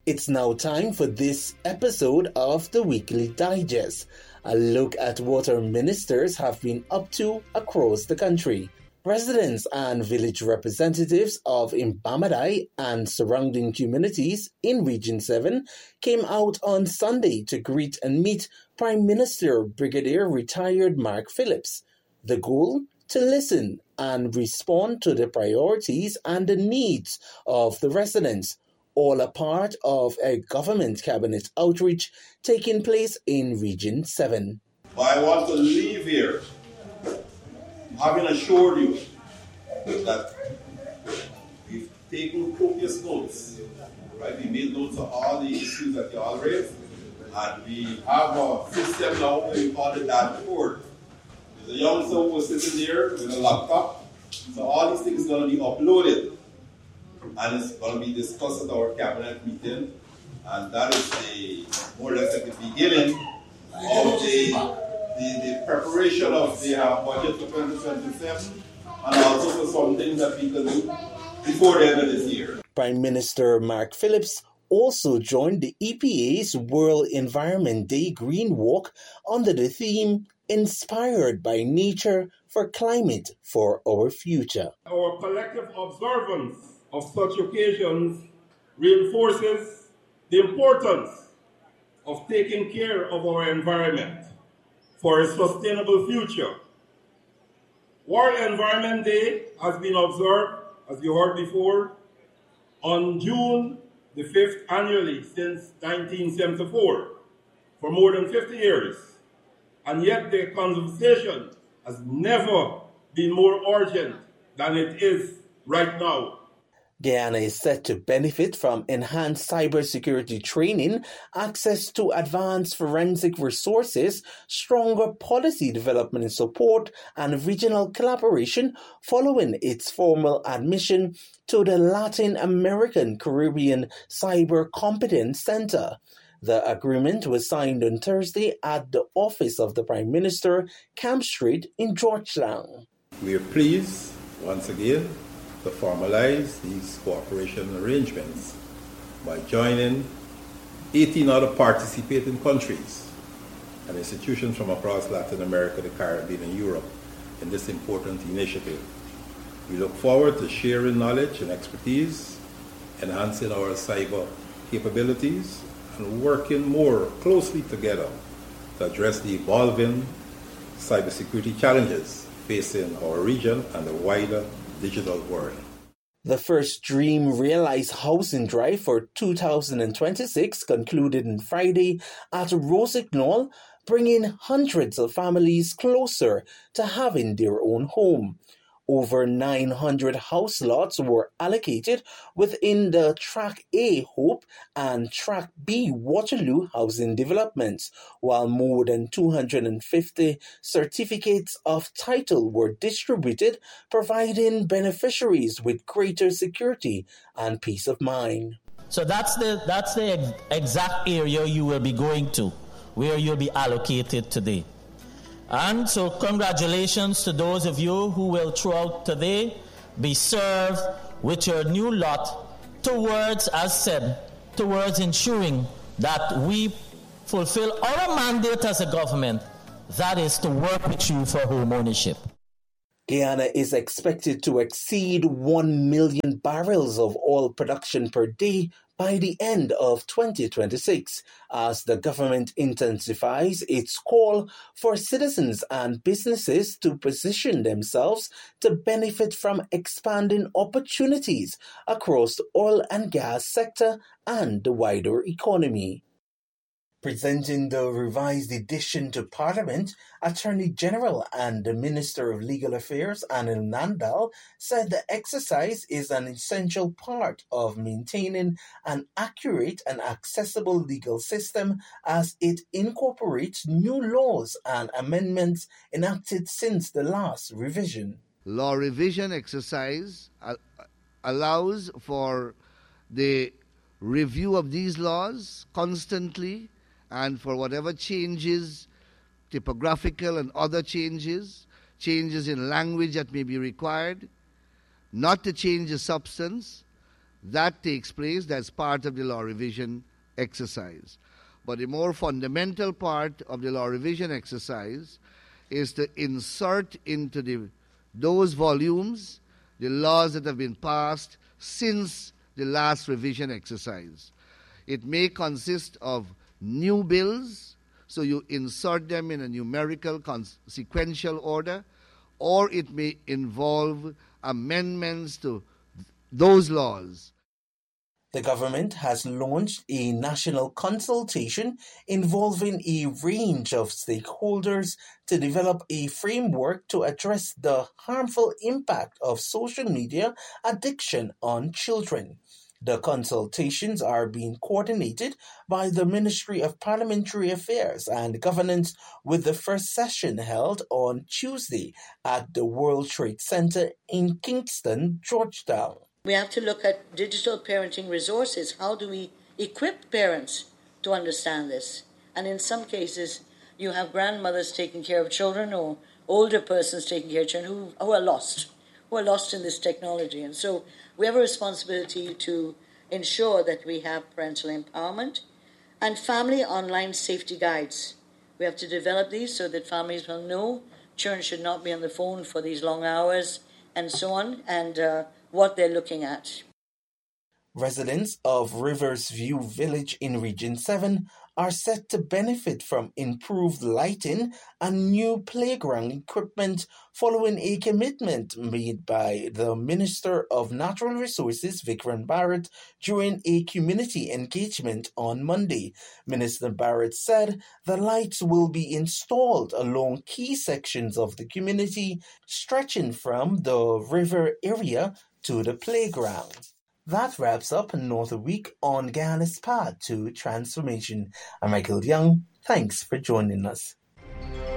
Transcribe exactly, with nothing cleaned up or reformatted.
It's now time for this episode of the Weekly Digest, a look at what our ministers have been up to across the country. Residents and village representatives of Mbamadai and surrounding communities in Region seven came out on Sunday to greet and meet Prime Minister Brigadier Retired Mark Phillips. The goal? To listen and respond to the priorities and the needs of the residents, all a part of a government cabinet outreach taking place in Region seven. But I want to leave here having assured you that we've taken copious notes, right? We made notes of all the issues that you all raised, and we have a system now we call it dashboard. There's a youngster who was sitting there with a laptop, so all these things are going to be uploaded. And it's going to be discussed at our cabinet meeting, and that is the more or less at the beginning of the the, the preparation of the uh, budget for twenty twenty-seven, and also for some things that we can do before the end of this year. Prime Minister Mark Phillips also joined the E P A's World Environment Day Green Walk under the theme Inspired by Nature for Climate for Our Future. Our collective observance of such occasions reinforces the importance of taking care of our environment for a sustainable future. World Environment Day has been observed, as you heard before, on June the fifth annually since nineteen seventy-four, for more than fifty years. And yet the conversation has never been more urgent than it is right now. Guyana is set to benefit from enhanced cybersecurity training, access to advanced forensic resources, stronger policy development and support, and regional collaboration following its formal admission to the Latin American Caribbean Cyber Competence Center. The agreement was signed on Thursday at the office of the Prime Minister, Camp Street in Georgetown. We are pleased, once again, to formalize these cooperation arrangements by joining eighteen other participating countries and institutions from across Latin America, the Caribbean, and Europe in this important initiative. We look forward to sharing knowledge and expertise, enhancing our cyber capabilities, and working more closely together to address the evolving cybersecurity challenges facing our region and the wider digital world. The first Dream Realize Housing Drive for two thousand twenty-six concluded on Friday at Rossignol, bringing hundreds of families closer to having their own home. Over nine hundred house lots were allocated within the Track A Hope and Track B Waterloo housing developments, while more than two hundred fifty certificates of title were distributed, providing beneficiaries with greater security and peace of mind. So that's the that's the ex- exact area you will be going to, where you'll be allocated today. And so congratulations to those of you who will throughout today be served with your new lot towards, as said, towards ensuring that we fulfill our mandate as a government, that is to work with you for home ownership. Guyana is expected to exceed one million barrels of oil production per day by the end of twenty twenty-six, as the government intensifies its call for citizens and businesses to position themselves to benefit from expanding opportunities across the oil and gas sector and the wider economy. Presenting the revised edition to Parliament, Attorney General and the Minister of Legal Affairs, Anil Nandal, said the exercise is an essential part of maintaining an accurate and accessible legal system as it incorporates new laws and amendments enacted since the last revision. Law revision exercise allows for the review of these laws constantly, and for whatever changes, typographical and other changes, changes in language that may be required, not to change the substance, That takes place, that's part of the law revision exercise. But the more fundamental part of the law revision exercise is to insert into the, those volumes the laws that have been passed since the last revision exercise. It may consist of new bills, so you insert them in a numerical sequential order, or it may involve amendments to those laws. The government has launched a national consultation involving a range of stakeholders to develop a framework to address the harmful impact of social media addiction on children. The consultations are being coordinated by the Ministry of Parliamentary Affairs and Governance, with the first session held on Tuesday at the World Trade Center in Kingston, Georgetown. We have to look at digital parenting resources. How do we equip parents to understand this? And in some cases, you have grandmothers taking care of children or older persons taking care of children who, who are lost, who are lost in this technology. And so we have a responsibility to ensure that we have parental empowerment and family online safety guides. We have to develop these so that families will know children should not be on the phone for these long hours and so on, and uh, what they're looking at. Residents of Rivers View Village in Region seven are set to benefit from improved lighting and new playground equipment following a commitment made by the Minister of Natural Resources, Vikram Bharat, during a community engagement on Monday. Minister Bharat said the lights will be installed along key sections of the community, stretching from the river area to the playground. That wraps up another week on Ghana's Path to Transformation. I'm Michael Young. Thanks for joining us.